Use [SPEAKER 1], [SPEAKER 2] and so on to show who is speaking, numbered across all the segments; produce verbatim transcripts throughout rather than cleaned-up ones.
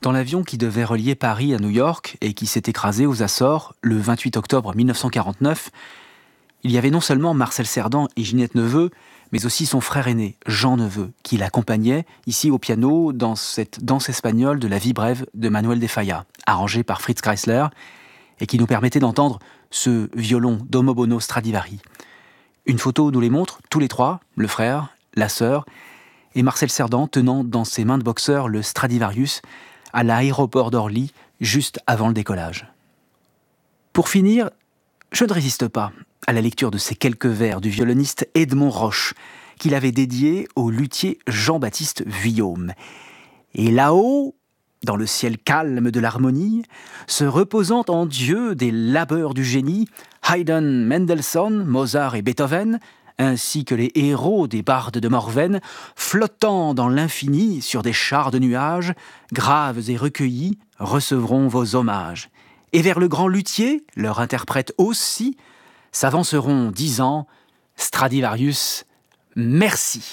[SPEAKER 1] Dans l'avion qui devait relier Paris à New York et qui s'est écrasé aux Açores le vingt-huit octobre mille neuf cent quarante-neuf, il y avait non seulement Marcel Cerdan et Ginette Neveu, mais aussi son frère aîné, Jean Neveu, qui l'accompagnait ici au piano dans cette danse espagnole de la vie brève de Manuel de Falla, arrangée par Fritz Kreisler, et qui nous permettait d'entendre ce violon d'Omobono Stradivari. Une photo nous les montre, tous les trois, le frère, la sœur, et Marcel Cerdan tenant dans ses mains de boxeur le Stradivarius à l'aéroport d'Orly, juste avant le décollage. Pour finir, je ne résiste pas à la lecture de ces quelques vers du violoniste Edmond Roche, qu'il avait dédié au luthier Jean-Baptiste Vuillaume. Et là-haut, dans le ciel calme de l'harmonie, se reposant en Dieu des labeurs du génie, Haydn, Mendelssohn, Mozart et Beethoven, ainsi que les héros des bardes de Morven, flottant dans l'infini sur des chars de nuages, graves et recueillis, recevront vos hommages. Et vers le grand luthier, leur interprète aussi, s'avanceront disant « Stradivarius, merci !»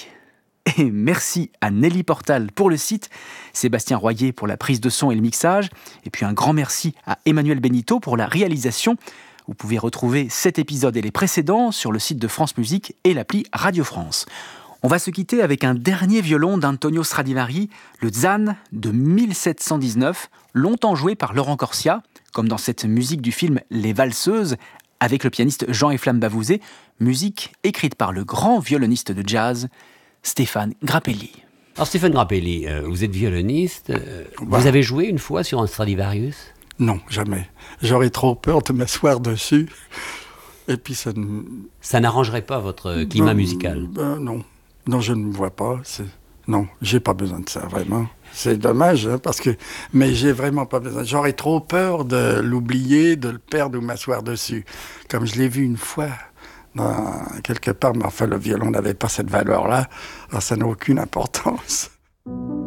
[SPEAKER 1] Et merci à Nelly Portal pour le site, Sébastien Royer pour la prise de son et le mixage, et puis un grand merci à Emmanuel Benito pour la réalisation. Vous pouvez retrouver cet épisode et les précédents sur le site de France Musique et l'appli Radio France. On va se quitter avec un dernier violon d'Antonio Stradivari, le Zan de mille sept cent dix-neuf, longtemps joué par Laurent Corsia, comme dans cette musique du film Les Valseuses, avec le pianiste Jean-Eflamme Bavouzet, musique écrite par le grand violoniste de jazz, Stéphane Grappelli.
[SPEAKER 2] Alors Stéphane Grappelli, euh, vous êtes violoniste, euh,
[SPEAKER 3] bah.
[SPEAKER 2] Vous avez joué une fois sur un Stradivarius ?
[SPEAKER 3] Non, jamais. J'aurais trop peur de m'asseoir dessus. Et puis ça ne...
[SPEAKER 2] Ça n'arrangerait pas votre climat
[SPEAKER 3] ben,
[SPEAKER 2] musical ?
[SPEAKER 3] ben, Non. Non, je ne me vois pas. C'est... Non, j'ai pas besoin de ça, vraiment. C'est dommage, hein, parce que... Mais j'ai vraiment pas besoin. J'aurais trop peur de l'oublier, de le perdre ou m'asseoir dessus. Comme je l'ai vu une fois, dans... quelque part, mais enfin, le violon n'avait pas cette valeur-là. Alors, ça n'a aucune importance.